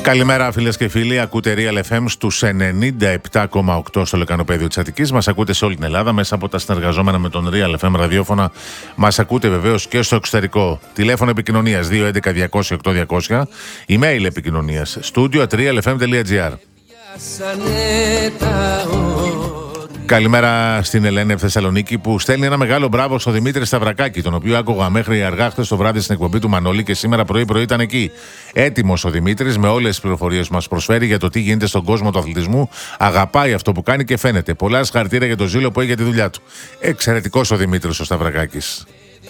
Καλημέρα φίλες και φίλοι, ακούτε Real FM στους 97,8 στο λεκανοπέδιο της Αττικής. Μας ακούτε σε όλη την Ελλάδα μέσα από τα συνεργαζόμενα με τον Real FM ραδιόφωνα. Μας ακούτε βεβαίως και στο εξωτερικό. Τηλέφωνο επικοινωνίας 211-200-8200. Email επικοινωνίας studio@realfm.gr. Καλημέρα στην Ελένη από Θεσσαλονίκη που στέλνει ένα μεγάλο μπράβο στο Δημήτρη Σταυρακάκη, τον οποίο άκουγα μέχρι αργά χθες το βράδυ στην εκπομπή του Μανώλη και σήμερα πρωί-πρωί ήταν εκεί. Έτοιμος ο Δημήτρης με όλες τις πληροφορίες που μας προσφέρει για το τι γίνεται στον κόσμο του αθλητισμού. Αγαπάει αυτό που κάνει και φαίνεται. Πολλά συγχαρητήρια για το ζήλο που έχει για τη δουλειά του. Εξαιρετικός ο Δημήτρης ο Σταυρακάκης.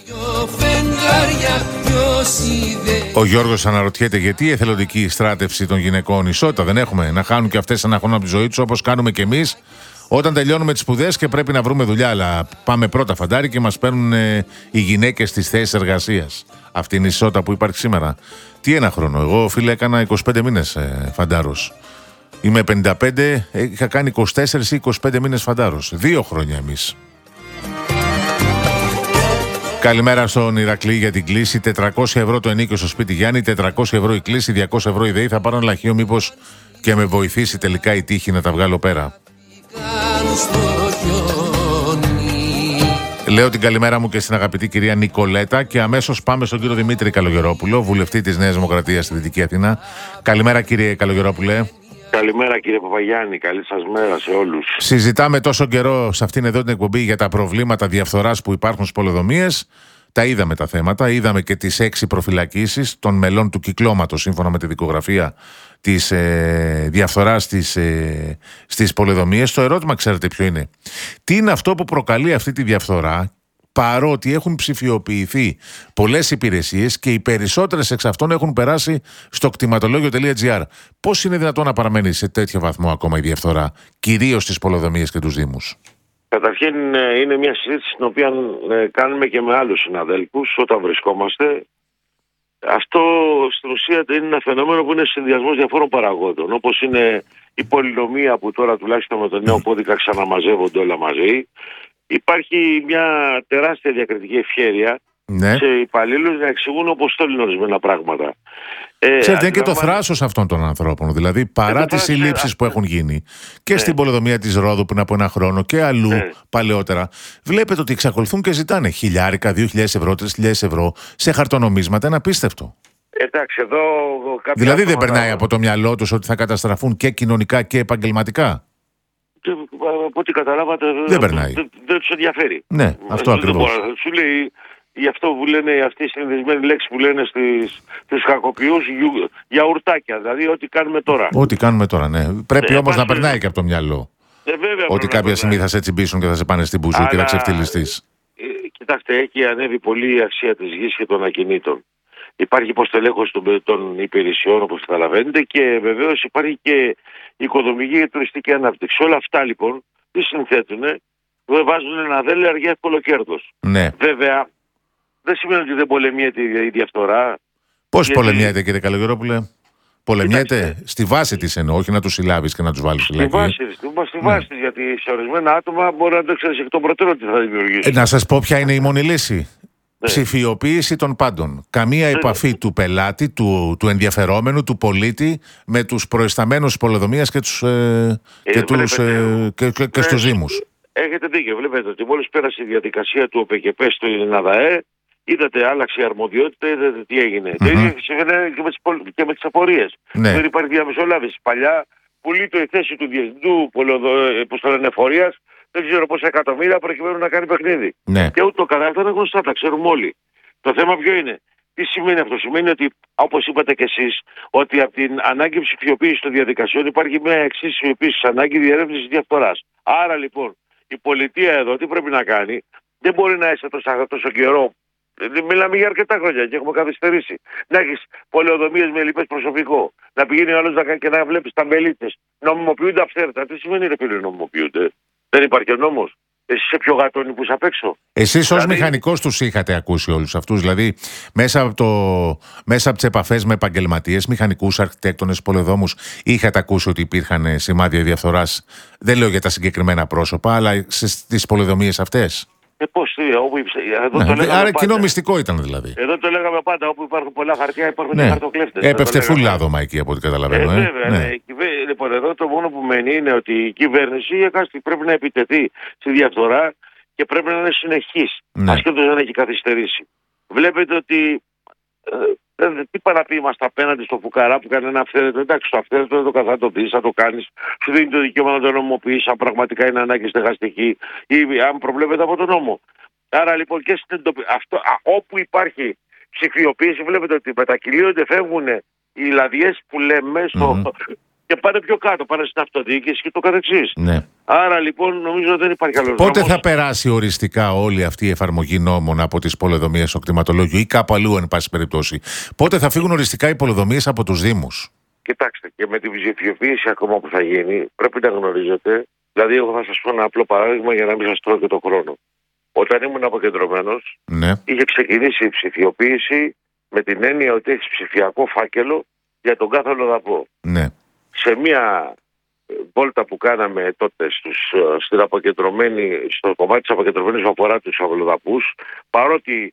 Ο Γιώργος αναρωτιέται γιατί η εθελοντική στράτευση των γυναικών ισότητα δεν έχουμε, να χάνουν και αυτές ένα χρόνο από τη ζωή τους όπως κάνουμε και εμείς. Όταν τελειώνουμε τις σπουδές και πρέπει να βρούμε δουλειά, αλλά πάμε πρώτα φαντάρι και μας παίρνουν οι γυναίκες στις θέσεις εργασίας. Αυτή είναι η ισότητα που υπάρχει σήμερα. Τι ένα χρόνο. Εγώ, φίλε, έκανα 25 μήνες φαντάρος. Είμαι 55, είχα κάνει 24 ή 25 μήνες φαντάρος. 2 χρόνια εμείς. Καλημέρα στον Ηρακλή για την κλίση. 400 ευρώ το ενίκιο στο σπίτι Γιάννη, 400 ευρώ η κλίση, 200 ευρώ η ΔΕΗ. Θα πάρω ένα λαχείο μήπως και με βοηθήσει τελικά η τύχη να τα βγάλω πέρα. Λέω την καλημέρα μου και στην αγαπητή κυρία Νικολέτα και αμέσως πάμε στον κύριο Δημήτρη Καλογερόπουλο, βουλευτή της Νέας Δημοκρατίας στη Δυτική Αθήνα. Καλημέρα κύριε Καλογερόπουλε. Καλημέρα κύριε Παπαγιάννη, καλή σας μέρα σε όλους. Συζητάμε τόσο καιρό σε αυτήν εδώ την εκπομπή για τα προβλήματα διαφθοράς που υπάρχουν στις πολεοδομίες. Τα είδαμε τα θέματα, είδαμε και τις 6 προφυλακίσεις των μελών του κυκλώματος σύμφωνα με τη δικογραφία της διαφθοράς στις πολεοδομίες. Το ερώτημα ξέρετε ποιο είναι? Τι είναι αυτό που προκαλεί αυτή τη διαφθορά, παρότι έχουν ψηφιοποιηθεί πολλές υπηρεσίες και οι περισσότερες εξ αυτών έχουν περάσει στο κτηματολόγιο.gr. Πώς είναι δυνατόν να παραμένει σε τέτοιο βαθμό ακόμα η διαφθορά, κυρίως στις πολεοδομίες και τους δήμους? Καταρχήν είναι μια συζήτηση την οποία κάνουμε και με άλλους συναδέλφους όταν βρισκόμαστε. Αυτό στην ουσία είναι ένα φαινόμενο που είναι συνδυασμός διαφόρων παραγόντων, όπως είναι η πολυνομία που τώρα τουλάχιστον με τον νέο κώδικα ξαναμαζεύονται όλα μαζί. Υπάρχει μια τεράστια διακριτική ευχέρεια σε υπαλλήλους να εξηγούν όπως θέλουν ορισμένα πράγματα. Ξέρετε, είναι και το θράσος αυτών των ανθρώπων. Δηλαδή, παρά τις συλλήψεις που έχουν γίνει και στην πολεοδομία της Ρόδου πριν από ένα χρόνο και αλλού παλαιότερα, βλέπετε ότι εξακολουθούν και ζητάνε χιλιάρικα, 2.000 ευρώ, 3.000 ευρώ σε χαρτονομίσματα. Είναι απίστευτο. Εντάξει, εδώ δηλαδή, δεν περνάει από το μυαλό τους ότι θα καταστραφούν και κοινωνικά και επαγγελματικά? Από ό,τι καταλάβατε, δεν περνάει. Δεν τους ενδιαφέρει. Ναι, αυτό ακριβώς. Σου λέει. Γι' αυτό που λένε αυτή η συνηθισμένη λέξη που λένε στους κακοποιούς, γιαουρτάκια, δηλαδή ό,τι κάνουμε τώρα. Ό,τι κάνουμε τώρα, ναι. Πρέπει όμως να περνάει και από το μυαλό. Βέβαια, ότι κάποια στιγμή θα σε τσιμπήσουν και θα σε πάνε στην μπουζού και θα ξεφτυλιστείς. Κοιτάξτε, έχει ανέβει πολύ η αξία της γης και των ακινήτων. Υπάρχει υποστελέχωση των υπηρεσιών, όπως καταλαβαίνετε, και βεβαίως υπάρχει και οικοδομική και τουριστική ανάπτυξη. Όλα αυτά λοιπόν τι συνθέτουν, βάζουν ένα δέλεαρ για εύκολο κέρδος. Ναι. Βέβαια, δεν σημαίνει ότι δεν πολεμιέται η διαφθορά. Πώς πολεμιέται, κύριε Καλογερόπουλε? Πολεμιέται στη βάση της εννοώ, όχι να τους συλλάβεις και να τους βάλεις φυλακή. Στη βάση της, γιατί σε ορισμένα άτομα μπορεί να το ξέρεις εκ των προτέρων τι θα δημιουργήσει. Να σας πω ποια είναι η μόνη λύση. Ψηφιοποίηση των πάντων. Καμία επαφή του πελάτη, του ενδιαφερόμενου, του πολίτη με τους προϊσταμένους της πολεοδομίας και στους δήμους. Έχετε δίκιο. Βλέπετε ότι μόλις πέρασε η διαδικασία του ΟΠΕΚΕΠ στην ΑΔΑΕ, είδατε, άλλαξε η αρμοδιότητα, είδατε τι έγινε. Το ίδιο συμβαίνει και με τις απορίες. Δεν υπάρχει διαμεσολάβηση. Παλιά πουλείται η θέση του διευθυντού εφορίας, δεν ξέρω πόσα εκατομμύρια προκειμένου να κάνει παιχνίδι. Και ούτω κατά είναι γνωστά, τα ξέρουμε όλοι. Το θέμα ποιο είναι? Τι σημαίνει αυτό? Σημαίνει ότι, όπως είπατε κι εσείς, ότι από την ανάγκη ψηφιοποίησης των διαδικασιών υπάρχει μια εξής επίσης ανάγκη διερεύνησης διαφθοράς. Άρα λοιπόν η πολιτεία εδώ τι πρέπει να κάνει? Δεν μπορεί να είσαι τόσο καιρό. Μιλάμε για αρκετά χρόνια και έχουμε καθυστερήσει. Να έχεις πολεοδομίες με λοιπές προσωπικό. Να πηγαίνει ο άλλος και να βλέπεις τα μελίτες. Νομιμοποιούνται αυθαίρετα. Τι σημαίνει ρε φίλε νομιμοποιούνται? Δεν υπάρχει νόμος. Εσύ είσαι πιο γατόνι που είσαι απ' έξω. Εσείς ως μηχανικός τους είχατε ακούσει όλους αυτούς? Δηλαδή μέσα από τις επαφές με επαγγελματίες, μηχανικούς, αρχιτέκτονες, πολεοδόμους, είχατε ακούσει ότι υπήρχαν σημάδια διαφθοράς? Δεν λέω για τα συγκεκριμένα πρόσωπα, αλλά στις πολεοδομίες αυτές. Άρα κοινό μυστικό ήταν δηλαδή. Εδώ το λέγαμε πάντα. Όπου υπάρχουν πολλά χαρτιά, υπάρχουν και χαρτοκλέφτες. Έπεφτε φουλάδωμα εκεί από ό,τι καταλαβαίνω. Βέβαια. Ναι. Λοιπόν, εδώ το μόνο που μένει είναι ότι η κυβέρνηση πρέπει να επιτεθεί στη διαφθορά και πρέπει να είναι συνεχής. Ασχέτως δεν έχει καθυστερήσει. Βλέπετε ότι. Τι πάει να πει, είμαστε απέναντι στο φουκαρά που κάνει ένα αυθαίρετο. Εντάξει, το αυθαίρετο δεν το θα το δεις, θα το κάνεις. Σου δίνει το δικαίωμα να το νομοποιείς, αν πραγματικά είναι ανάγκη στεγαστική ή αν προβλέπεται από τον νόμο. Άρα λοιπόν και όπου υπάρχει ψηφιοποίηση, βλέπετε ότι μετακυλίονται, φεύγουν οι λαδιές που λέμε και πάνε πιο κάτω, πάνε στην αυτοδιοίκηση και το καθεξής. Ναι. Άρα λοιπόν νομίζω δεν υπάρχει άλλο. Πότε θα περάσει οριστικά όλη αυτή η εφαρμογή νόμων από τις πολεοδομίες στο κτηματολόγιο ή κάπου αλλού, εν πάση περιπτώσει? Πότε θα φύγουν οριστικά οι πολεοδομίες από τους Δήμους? Κοιτάξτε, και με την ψηφιοποίηση ακόμα που θα γίνει, πρέπει να γνωρίζετε. Δηλαδή, εγώ θα σας πω ένα απλό παράδειγμα για να μην σας τρώω και τον χρόνο. Όταν ήμουν αποκεντρωμένος, είχε ξεκινήσει η ψηφιοποίηση με την έννοια ότι έχει ψηφιακό φάκελο για τον κάθε αλλοδαπό. Ναι. Σε μία βόλτα που κάναμε τότε στο κομμάτι της αποκεντρωμένης που αφορά τους αλλοδαπούς, παρότι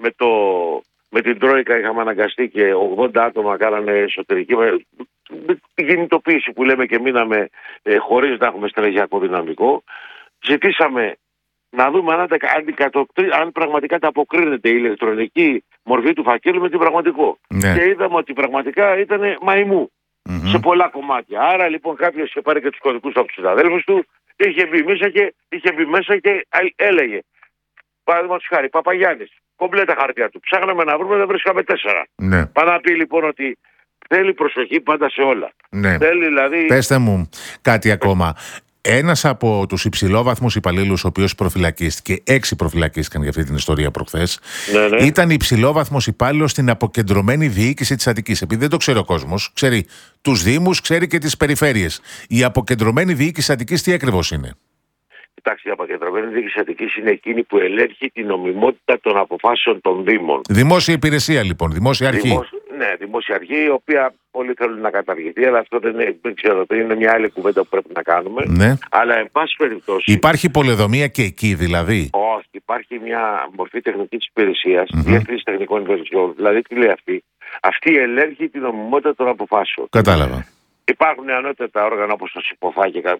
με την Τρόικα είχαμε αναγκαστεί και 80 άτομα κάνανε εσωτερική με την κινητοποίηση που λέμε και μείναμε χωρίς να έχουμε στελεχειακό δυναμικό, ζητήσαμε να δούμε αν πραγματικά τα αποκρίνεται η ηλεκτρονική μορφή του φακέλου με την πραγματικό. Ναι. Και είδαμε ότι πραγματικά ήταν μαϊμού σε πολλά κομμάτια. Άρα λοιπόν κάποιος είχε πάρει και τους κωδικούς από τους συναδέλφους του, είχε μπει μέσα και έλεγε, παραδείγματος χάρη, Παπαγιάννης, κομπλέ τα χαρτιά του. Ψάχναμε να βρούμε, δεν βρίσκαμε 4. Ναι. Πάει να πει λοιπόν ότι θέλει προσοχή πάντα σε όλα. Ναι. Θέλει δηλαδή. Πέστε μου κάτι ακόμα. Ένας από τους υψηλόβαθμους υπαλλήλους, ο οποίος προφυλακίστηκε, 6 προφυλακίστηκαν για αυτή την ιστορία προχθές, ήταν υψηλόβαθμος υπάλληλος στην αποκεντρωμένη διοίκηση της Αττικής. Επειδή δεν το ξέρει ο κόσμος, ξέρει τους Δήμους, ξέρει και τις περιφέρειες. Η αποκεντρωμένη διοίκηση Αττικής τι ακριβώς είναι? Κοιτάξτε, η αποκεντρωμένη διοίκηση Αττικής είναι εκείνη που ελέγχει την νομιμότητα των αποφάσεων των Δήμων. Δημόσια υπηρεσία λοιπόν, δημόσια αρχή. Ναι, δημόσια αρχή, η οποία πολλοί θέλουν να καταργηθεί, αλλά αυτό δεν ξέρω, είναι μια άλλη κουβέντα που πρέπει να κάνουμε. Ναι. Αλλά, εν πάση περιπτώσει. Υπάρχει πολεοδομία και εκεί δηλαδή? Όχι, υπάρχει μια μορφή τεχνικής υπηρεσίας, διεύθυνση τεχνικών υπηρεσιών. Δηλαδή, τι λέει αυτή? Αυτή ελέγχει την νομιμότητα των αποφάσεων. Κατάλαβα. Υπάρχουν ανώτατα όργανα όπως το ΣΥΠΟΦΑ και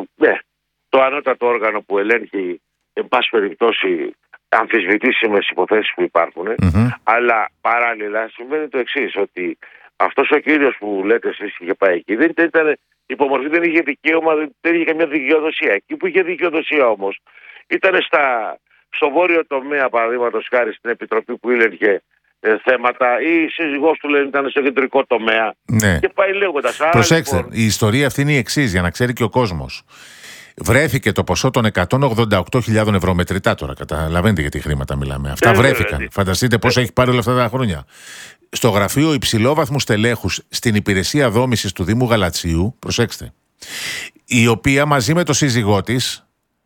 το ανώτατο όργανο που ελέγχει, εν πάση περιπτώσει, αμφισβητήσιμες υποθέσεις που υπάρχουν, αλλά παράλληλα συμβαίνει το εξής, ότι αυτός ο κύριος που λέτε εσείς είχε πάει εκεί, δεν ήταν υπομορφή, δεν είχε δικαίωμα, δεν είχε καμία δικαιοδοσία. Εκεί που είχε δικαιοδοσία όμως ήταν στο βόρειο τομέα, παραδείγματος χάρη στην επιτροπή που έλεγχε θέματα, ή η σύζυγός του λένε ήταν στο κεντρικό τομέα. Ναι. Και πάει λέγοντας. Προσέξτε, λοιπόν, η ιστορία αυτή είναι η εξής, για να ξέρει και ο κόσμος. Βρέθηκε το ποσό των 188.000 ευρώ μετρητά τώρα. Καταλαβαίνετε για τι χρήματα μιλάμε. Αυτά βρέθηκαν. Φανταστείτε πόσο έχει πάρει όλα αυτά τα χρόνια. Στο γραφείο υψηλόβαθμου στελέχους στην υπηρεσία δόμησης του Δήμου Γαλατσίου, προσέξτε, η οποία μαζί με το σύζυγό της,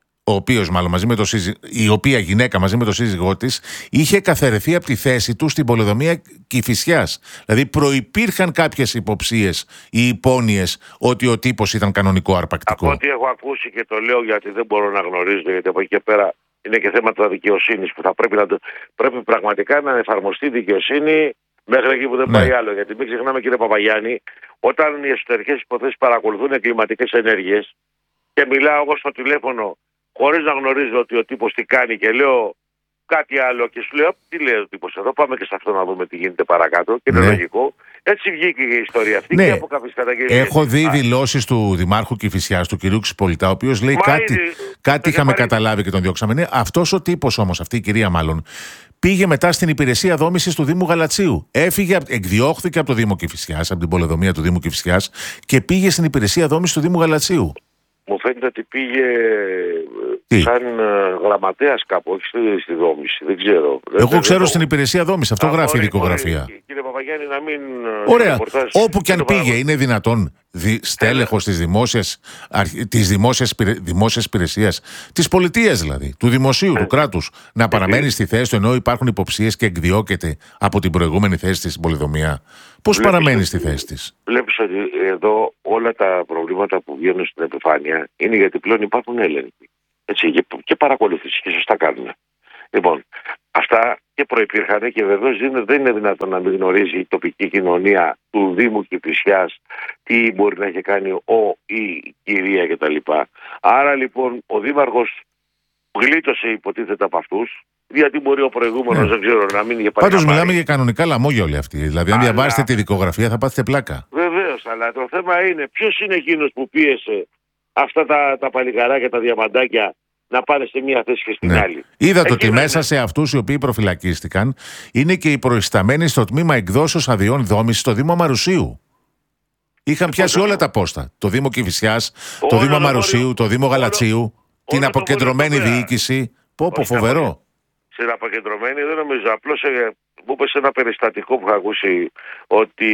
η οποία γυναίκα μαζί με το σύζυγό της είχε καθαιρεθεί από τη θέση του στην πολεοδομία Κηφισιάς. Δηλαδή προϋπήρχαν κάποιες υποψίες ή υπόνοιες ότι ο τύπος ήταν κανονικό αρπακτικό. Από ό,τι έχω ακούσει, και το λέω γιατί δεν μπορώ να γνωρίζω, γιατί από εκεί και πέρα είναι και θέματα δικαιοσύνης που θα πρέπει πραγματικά να εφαρμοστεί δικαιοσύνη μέχρι εκεί που δεν πάει άλλο. Γιατί μην ξεχνάμε, κύριε Παπαγιάννη, όταν οι εσωτερικές υποθέσεις παρακολουθούν εγκληματικές ενέργειες και μιλάω εγώ στο τηλέφωνο χωρίς να γνωρίζω ότι ο τύπος τι κάνει και λέω κάτι άλλο και σου λέω τι λέει ο τύπος εδώ, πάμε και σε αυτό να δούμε τι γίνεται παρακάτω και είναι λογικό. Έτσι βγήκε η ιστορία αυτή και από κάποιες καταγγελίες. Έχω δει δηλώσεις του Δημάρχου Κηφισιάς, του κυρίου Ξυπολιτά, ο οποίος λέει κάτι είχαμε καταλάβει και τον διώξαμε. Ναι, αυτός ο τύπος όμως, αυτή η κυρία μάλλον, πήγε μετά στην υπηρεσία δόμησης του Δήμου Γαλατσίου. Εκδιώχθηκε από το Δήμο Κηφισιάς, από την πολεοδομία του Δήμου Κηφισιάς και πήγε στην υπηρεσία δόμησης του Δήμου Γαλατσίου. Μου φαίνεται ότι πήγε σαν γραμματέας κάπου, όχι στη δόμηση, δεν ξέρω. Εγώ ξέρω στην υπηρεσία δόμηση, αυτό γράφει η δικογραφία. Κύριε Παπαγιάννη, να μην... Ωραία, όπου και αν πήγε, είναι δυνατόν στέλεχος της δημόσιας υπηρεσίας, της πολιτείας δηλαδή, του δημοσίου, του κράτους, να παραμένει στη θέση του ενώ υπάρχουν υποψίες και εκδιώκεται από την προηγούμενη θέση της στην πολεοδομία? Πώς παραμένει στη θέση της? Βλέπεις ότι εδώ όλα τα προβλήματα που βγαίνουν στην επιφάνεια είναι γιατί πλέον υπάρχουν έλεγχοι. Έτσι, και παρακολουθήσεις και σωστά κάνουν. Λοιπόν, αυτά και προϋπήρχαν και βεβαίως δεν είναι δυνατόν να μην γνωρίζει η τοπική κοινωνία του Δήμου Κηφισιάς τι μπορεί να έχει κάνει η κυρία κτλ. Άρα λοιπόν ο Δήμαρχος γλίτωσε υποτίθεται από αυτούς, γιατί μπορεί ο προηγούμενος, δεν ξέρω, να μην είχε πάρει. Πάντως μιλάμε για κανονικά λαμόγια όλοι αυτοί. Δηλαδή, αν διαβάσετε τη δικογραφία θα πάθετε πλάκα. Βεβαίως, αλλά το θέμα είναι ποιος είναι εκείνος που πίεσε αυτά τα παλικαράκια, τα διαμαντάκια, να πάνε σε μία θέση και στην άλλη. Είδατε ότι μέσα σε αυτούς οι οποίοι προφυλακίστηκαν είναι και οι προϊσταμένοι στο τμήμα εκδόσεως αδειών δόμησης στο Δήμο Μαρουσίου. Είχαν πιάσει όλα τα πόστα. Το Δήμο Κηφισιάς, το Δήμο Μαρουσίου, το Δήμο Γαλατσίου, την αποκεντρωμένη διοίκηση. Πω, φοβερό. Στην αποκεντρωμένη δεν νομίζω. Απλώς μου είπε σε ένα περιστατικό που είχα ακούσει ότι.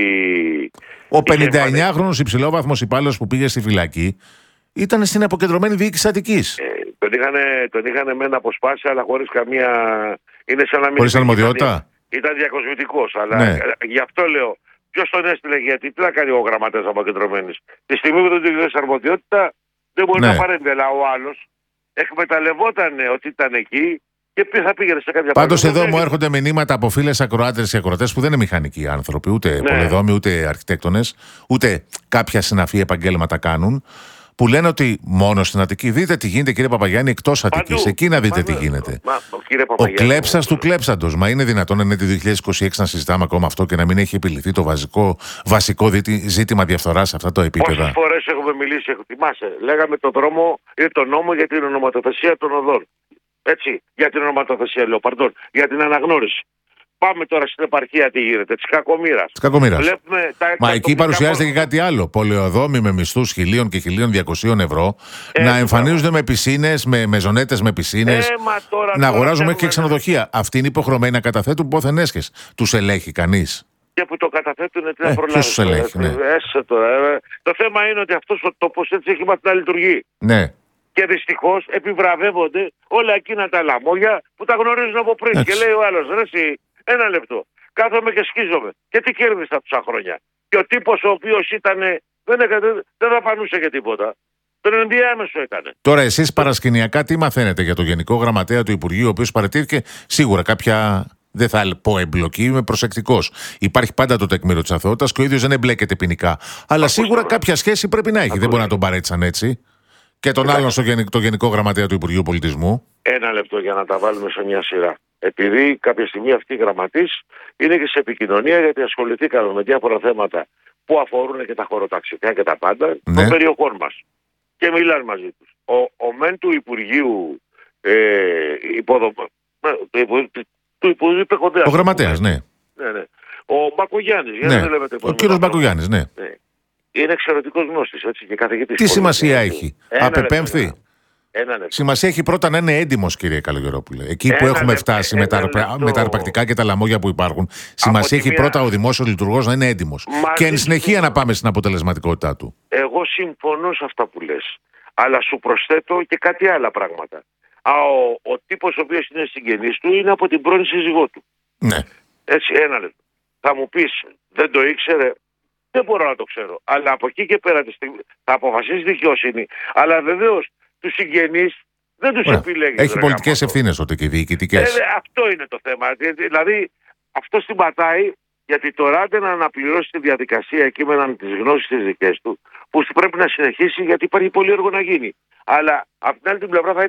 Ο 59χρονος υψηλόβαθμος υπάλληλος που πήγε στη φυλακή ήταν στην αποκεντρωμένη διοίκηση Αττικής. Τον είχαν μεν αποσπάσει, αλλά χωρίς καμία. Είναι σαν να μην. Χωρίς αρμοδιότητα. Ήταν διακοσμητικός. Αλλά γι' αυτό λέω. Ποιος τον έστειλε, γιατί τι να κάνει ο γραμματέας αποκεντρωμένης. Τη στιγμή που δεν του δίνει αρμοδιότητα, δεν μπορεί να παρέμβει. Αλλά ο άλλος εκμεταλλευόταν ότι ήταν εκεί και θα πήγαινε σε κάποια. Πάντως εδώ μου έρχονται μηνύματα από φίλες ακροάτες και ακροατές που δεν είναι μηχανικοί άνθρωποι, ούτε πολεδόμοι, ούτε αρχιτέκτονες, ούτε κάποια συναφή επαγγέλματα κάνουν, που λένε ότι μόνο στην Αττική. Δείτε τι γίνεται, κύριε Παπαγιάννη, εκτός Αττικής. Εκεί να δείτε τι γίνεται. Ο κλέψας του κλέψαντος. Μα είναι δυνατόν να είναι το 2026 να συζητάμε ακόμα αυτό και να μην έχει επιληθεί το βασικό ζήτημα διαφθοράς σε αυτά τα επίπεδα? Πόσες φορές έχουμε μιλήσει, θυμάσαι, λέγαμε τον νόμο για την ονοματοθεσία των οδών. Έτσι, για την ονοματοθεσία, λέω, για την αναγνώριση. Πάμε τώρα στην επαρχία τι γίνεται, της κακομοίρας. Μα εκεί παρουσιάζεται και κάτι άλλο. Πολεοδόμοι με μισθούς 1.000 και 1.200 ευρώ να εμφανίζονται με πισίνες, με μεζονέτες με πισίνες, να αγοράζουμε και ξενοδοχεία. Αυτοί είναι υποχρεωμένοι να καταθέτουν πόθεν έσχες. Τους ελέγχει κανείς? Και που το καταθέτουν, τι να προλάβει. Ποιος τους ελέγχει? Το θέμα είναι ότι αυτός ο τόπος έτσι έχει μάθει να λειτουργεί. Ναι. Και δυστυχώς επιβραβεύονται όλα εκείνα τα λαμόγια που τα γνωρίζουν από πριν. Έτσι. Και λέει ο άλλος, ρε εσύ, ένα λεπτό. Κάθομαι και σκίζομαι. Και τι κέρδισα τόσα χρόνια? Και ο τύπος ο οποίος ήταν, δεν δαπανούσε και τίποτα. Τον ενδιάμεσο έκανε. Τώρα εσείς παρασκηνιακά τι μαθαίνετε για το Γενικό Γραμματέα του Υπουργείου, ο οποίος παρατήρηκε σίγουρα κάποια. Δεν θα πω εμπλοκή, είμαι προσεκτικός. Υπάρχει πάντα το τεκμήριο της αθωότητας και ο ίδιος δεν εμπλέκεται ποινικά. Αλλά σίγουρα κάποια σχέση πρέπει να έχει. Δεν μπορεί να τον παρέτησαν έτσι. Και τον άλλον το Γενικό Γραμματέα του Υπουργείου Πολιτισμού. Ένα λεπτό για να τα βάλουμε σε μια σειρά. Επειδή κάποια στιγμή αυτοί οι γραμματείς είναι και σε επικοινωνία, γιατί ασχοληθήκαμε με διάφορα θέματα που αφορούν και τα χωροταξικά και τα πάντα των περιοχών μας. Και μιλάνε μαζί τους. Ο μεν του Υπουργείου ο γραμματέας, ναι. Ο Μπακογιάννης. Ο κύριος Μπακογιάννης, ναι. Είναι εξαιρετικός γνώστης, έτσι, και καθηγητής. Τι σημασία έχει? Απεπέμφθη. Σημασία έχει πρώτα να είναι έντιμος, κύριε Καλογερόπουλε. Εκεί που έχουμε φτάσει με τα αρπακτικά και τα λαμόγια που υπάρχουν, σημασία έχει πρώτα ο δημόσιος λειτουργός να είναι έντιμος. Και εν συνεχεία να πάμε στην αποτελεσματικότητά του. Εγώ συμφωνώ σε αυτά που λες. Αλλά σου προσθέτω και κάτι άλλα πράγματα. Ο τύπος ο οποίος είναι συγγενής του είναι από την πρώην σύζυγό του. Ναι. Έτσι, ένα λεπτό. Θα μου πεις, δεν το ήξερε? Δεν μπορώ να το ξέρω. Αλλά από εκεί και πέρα θα αποφασίσει δικαιοσύνη. Αλλά βεβαίως τους συγγενείς δεν τους επιλέγει. Έχει πολιτικές ευθύνες ότι και διοικητικές. Αυτό είναι το θέμα. Δηλαδή αυτό την πατάει, γιατί τώρα δεν να αναπληρώσει τη διαδικασία κείμενα με τις γνώσεις τις δικές του, που πρέπει να συνεχίσει, γιατί υπάρχει πολύ έργο να γίνει. Αλλά από την άλλη την πλευρά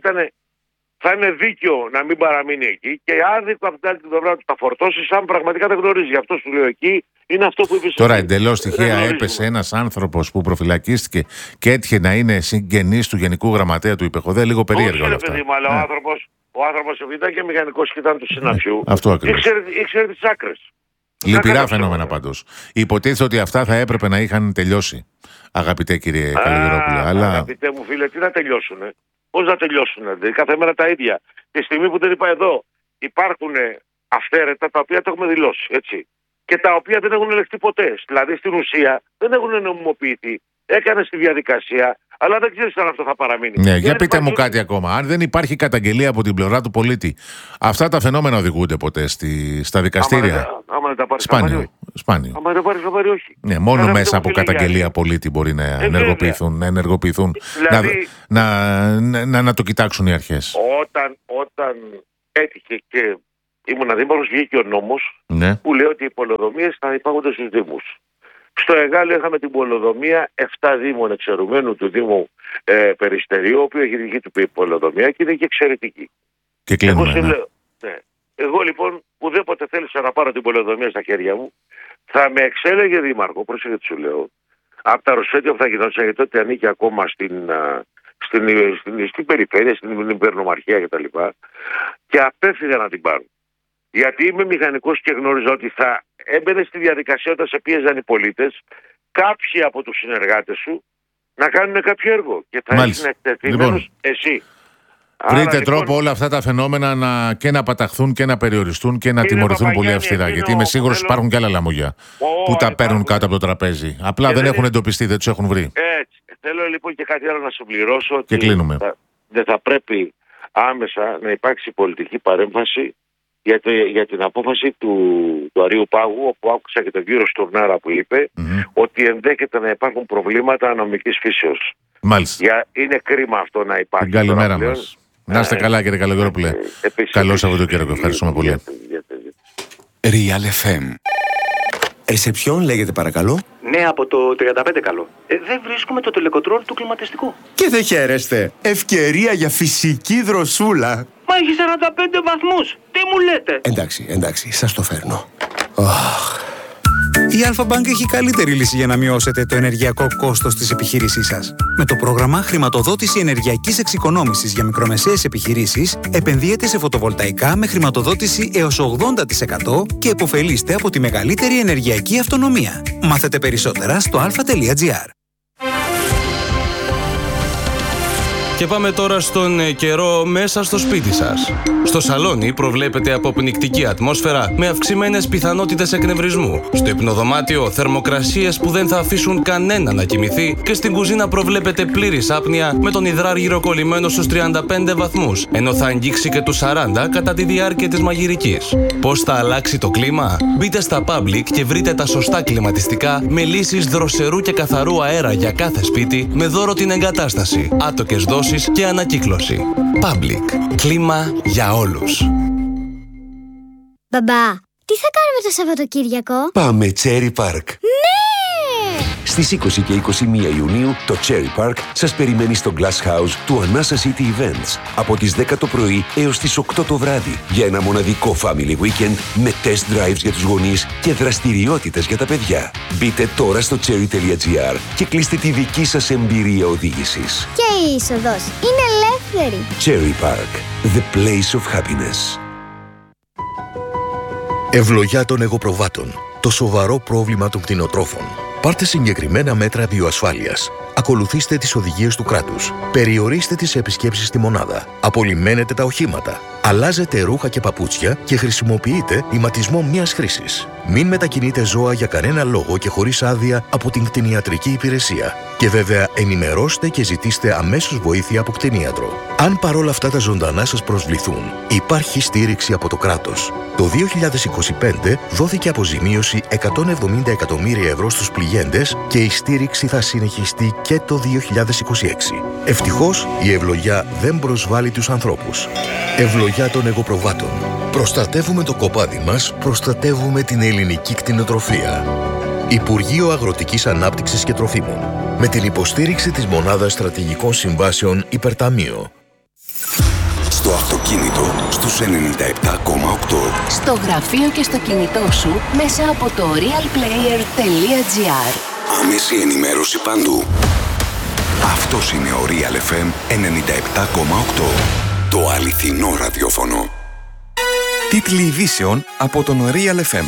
θα είναι δίκαιο να μην παραμείνει εκεί, και άδικο από την άλλη την πλευρά του τα φορτώσει, αν πραγματικά δεν γνωρίζει. Γι' αυτό σου λέω, εκεί είναι αυτό που είπες. Τώρα εντελώς τυχαία έπεσε ένας άνθρωπος που προφυλακίστηκε και έτυχε να είναι συγγενής του Γενικού Γραμματέα του Υπεχοδέ. Λίγο περίεργο όλα αυτά. Αλλά ο άνθρωπος ήταν και μηχανικός και ήταν του συναφιού. Αυτό ακριβώς. Ήξερε τις άκρες. Λυπηρά φαινόμενα πάντως. Υποτίθεται ότι αυτά θα έπρεπε να είχαν τελειώσει, αγαπητέ κύριε Καλογερόπουλε. Αγαπητέ μου φίλε, τι να τελειώσουνε? Πώς να τελειώσουνε? Δηλαδή, κάθε μέρα τα ίδια. Τη στιγμή που δεν είπα εδώ, υπάρχουν αυθαίρετα τα οποία τα έχουμε δηλώσει, έτσι. Και τα οποία δεν έχουν ελεγχθεί ποτέ. Δηλαδή στην ουσία δεν έχουν νομιμοποιηθεί. Έκανε στη διαδικασία, αλλά δεν ξέρεις αν αυτό θα παραμείνει. Ναι, για πείτε μου κάτι ακόμα. Αν δεν υπάρχει καταγγελία από την πλευρά του πολίτη, αυτά τα φαινόμενα οδηγούνται ποτέ στα δικαστήρια? Άμα δεν τα πάρει σπάνιο. Άμα δεν πάρει σοβαρή, όχι. Ναι, μόνο μέσα από καταγγελία πολίτη μπορεί να ενεργοποιηθούν. Δηλαδή, να το κοιτάξουν οι αρχές. Όταν έτυχε και ήμουν δήμαρχος, βγήκε ο νόμος που λέει ότι οι πολεοδομίες θα υπάγονται στους δήμους. Στο Εγάλιο είχαμε την πολεοδομία 7 δήμων εξαιρουμένου του Δήμου Περιστερίου, ο οποίος έχει δική του πολεοδομία και είναι και εξαιρετική. Και κλείνουμε, εγώ λοιπόν ουδέποτε θέλησα να πάρω την πολεοδομία στα χέρια μου, θα με εξέλεγε δήμαρχο, πρόσεχε τι σου λέω, από τα ροσφέτια που θα γινόντουσαν, γιατί τότε ανήκει ακόμα στην περιφέρεια, στην υπερνομαρχία κτλ. Και απέφυγα να την πάρω. Γιατί είμαι μηχανικός και γνώριζα ότι θα έμπαινε στη διαδικασία όταν σε πίεζαν οι πολίτες, κάποιοι από τους συνεργάτες σου να κάνουν κάποιο έργο. Και θα ήσουν εκτεθειμένος εσύ. Βρείτε τρόπο όλα αυτά τα φαινόμενα και να παταχθούν και να περιοριστούν και να τιμωρηθούν πολύ αυστηρά. Γιατί είμαι σίγουρος ότι υπάρχουν και άλλα λαμογιά που τα παίρνουν κάτω από το τραπέζι. Απλά δεν έχουν εντοπιστεί, δεν τους έχουν βρει. Έτσι. Θέλω λοιπόν και κάτι άλλο να συμπληρώσω. Και κλείνουμε. Δεν θα πρέπει άμεσα να υπάρξει πολιτική παρέμβαση για την απόφαση του Αρείου Πάγου, όπου άκουσα και τον κύριο Στουρνάρα που είπε ότι ενδέχεται να υπάρχουν προβλήματα νομικής φύσεως. Μάλιστα. Είναι κρίμα αυτό να υπάρχει. Καλημέρα μας. Να είστε καλά, κύριε Καλογερόπουλε. Καλό Σαββατοκύριακο. Ευχαριστούμε πολύ. Real FM. Ρεσεψιόν λέγεται παρακαλώ. Ναι, από το 35 καλό. Δεν βρίσκουμε το τελεκοτρόλ του κλιματιστικού. Και δεν χαίρεστε. Ευκαιρία για φυσική δροσούλα. Μα έχει 45 βαθμούς. Τι μου λέτε? Εντάξει, σας το φέρνω. Η Alpha Bank έχει καλύτερη λύση για να μειώσετε το ενεργειακό κόστος της επιχείρησής σας. Με το πρόγραμμα Χρηματοδότηση Ενεργειακής Εξοικονόμησης για μικρομεσαίες επιχειρήσεις, επενδύετε σε φωτοβολταϊκά με χρηματοδότηση έως 80% και επωφελείστε από τη μεγαλύτερη ενεργειακή αυτονομία. Μάθετε περισσότερα στο alpha.gr. Και πάμε τώρα στον καιρό μέσα στο σπίτι σας. Στο σαλόνι προβλέπεται αποπνικτική ατμόσφαιρα με αυξημένες πιθανότητες εκνευρισμού. Στο υπνοδωμάτιο θερμοκρασίες που δεν θα αφήσουν κανένα να κοιμηθεί και στην κουζίνα προβλέπεται πλήρης άπνοια με τον υδράργυρο κολλημένο στους 35 βαθμούς, ενώ θα αγγίξει και τους 40 κατά τη διάρκεια της μαγειρικής. Πώς θα αλλάξει το κλίμα? Μπείτε στα Public και βρείτε τα σωστά κλιματιστικά με λύσεις δροσερού και καθαρού αέρα για κάθε σπίτι με δώρο την εγκατάσταση, άτοκες δόσεις και ανακύκλωση. Public. Κλίμα για όλους. Μπαμπά, τι θα κάνουμε το Σαββατοκύριακο? Πάμε Cherry Park. Ναι! Στις 20 και 21 Ιουνίου το Cherry Park σας περιμένει στο Glass House του Anasa City Events από τις 10 το πρωί έως τις 8 το βράδυ για ένα μοναδικό family weekend με test drives για τους γονείς και δραστηριότητες για τα παιδιά. Μπείτε τώρα στο cherry.gr και κλείστε τη δική σας εμπειρία οδήγησης. Και η είσοδος είναι ελεύθερη. Cherry Park, the place of happiness. Ευλογιά των εγωπροβάτων. Το σοβαρό πρόβλημα των κτηνοτρόφων. Πάρτε συγκεκριμένα μέτρα βιοασφάλειας. Ακολουθήστε τις οδηγίες του κράτους. Περιορίστε τις επισκέψεις στη μονάδα. Απολυμμένετε τα οχήματα. Αλλάζετε ρούχα και παπούτσια και χρησιμοποιείτε ηματισμό μιας χρήσης. Μην μετακινείτε ζώα για κανένα λόγο και χωρίς άδεια από την κτηνιατρική υπηρεσία. Και βέβαια ενημερώστε και ζητήστε αμέσως βοήθεια από κτηνίατρο. Αν παρόλα αυτά τα ζωντανά σας προσβληθούν, υπάρχει στήριξη από το κράτος. Το 2025 δόθηκε αποζημίωση 170 εκατομμύρια ευρώ στους πληγέντες και η στήριξη θα συνεχιστεί και το 2026. Ευτυχώς, η ευλογιά δεν προσβάλλει τους ανθρώπους. Ευλογιά των εγωπροβάτων. Προστατεύουμε το κοπάδι μας, προστατεύουμε την ελληνική κτηνοτροφία. Υπουργείο Αγροτικής Ανάπτυξης και Τροφίμων. Με την υποστήριξη της Μονάδας Στρατηγικών Συμβάσεων Υπερταμείο. Στο αυτοκίνητο στους 97,8. Στο γραφείο και στο κινητό σου μέσα από το realplayer.gr. Άμεση ενημέρωση παντού. Αυτός είναι ο Real FM 97,8. Το αληθινό ραδιόφωνο. Τίτλοι ειδήσεων από τον Real FM.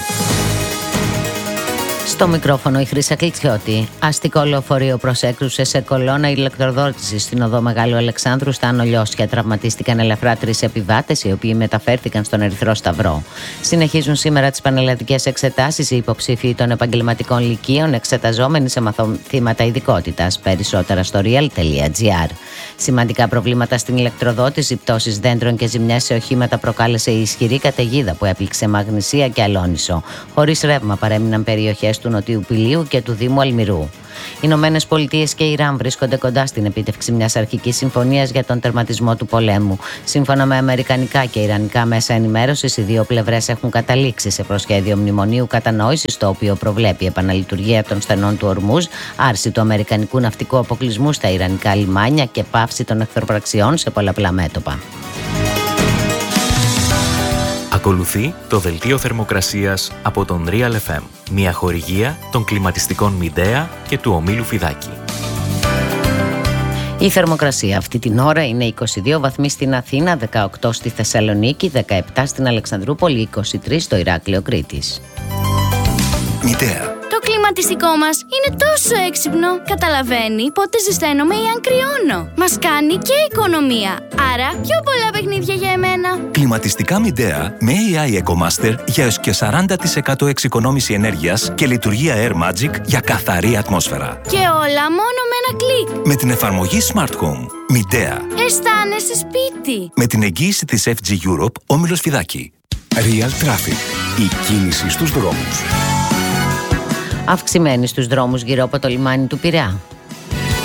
Στο μικρόφωνο η Χρύσα Κλιτσιώτη. Αστικό λεωφορείο προσέκρουσε σε κολόνα ηλεκτροδότηση στην οδό Μεγάλου Αλεξάνδρου στα Άνω Λιώσια. Τραυματίστηκαν ελαφρά 3 επιβάτες, οι οποίοι μεταφέρθηκαν στον Ερυθρό Σταυρό. Συνεχίζουν σήμερα τις πανελλαδικές εξετάσεις οι υποψήφοι των επαγγελματικών λυκείων, εξεταζόμενοι σε μαθήματα ειδικότητας. Περισσότερα στο real.gr. Σημαντικά προβλήματα στην ηλεκτροδότηση, πτώσεις δέντρων και ζημιές σε οχήματα προκάλεσε η ισχυρή καταιγίδα που έπληξε Μαγνησία και Αλόνισο. Χωρίς ρεύμα παρέμειναν περιοχές του Νοτιού Πηλίου και του Δήμου Αλμυρού. Οι Ηνωμένες Πολιτείες και Ιράν βρίσκονται κοντά στην επίτευξη μιας αρχικής συμφωνίας για τον τερματισμό του πολέμου. Σύμφωνα με αμερικανικά και ιρανικά μέσα ενημέρωσης, οι δύο πλευρές έχουν καταλήξει σε προσχέδιο μνημονίου κατανόησης, το οποίο προβλέπει επαναλειτουργία των στενών του Ορμούζ, άρση του αμερικανικού ναυτικού αποκλεισμού στα ιρανικά λιμάνια και πάυση των εχθροπραξιών σε πολλαπλά μέτωπα. Ακολουθεί το δελτίο θερμοκρασίας από τον Real FM, μια χορηγία των κλιματιστικών Midea και του ομίλου Φιδάκη. Η θερμοκρασία αυτή την ώρα είναι 22 βαθμοί στην Αθήνα, 18 στη Θεσσαλονίκη, 17 στην Αλεξανδρούπολη, 23 στο Ηράκλειο Κρήτης. Midea. Το κλιματιστικό μας είναι τόσο έξυπνο. Καταλαβαίνει πότε ζεσταίνομαι ή αν κρυώνω. Μας κάνει και οικονομία. Άρα πιο πολλά παιχνίδια για εμένα. Κλιματιστικά Midea με AI EcoMaster για έως και 40% εξοικονόμηση ενέργειας και λειτουργία Air Magic για καθαρή ατμόσφαιρα. Και όλα μόνο με ένα κλικ. Με την εφαρμογή Smart Home. Midea. Αισθάνεσαι σπίτι. Με την εγγύηση της FG Europe, όμιλος Φιδάκη. Real Traffic. Η κίνηση στους δρόμους. Αυξημένη στους δρόμους γύρω από το λιμάνι του Πειραιά.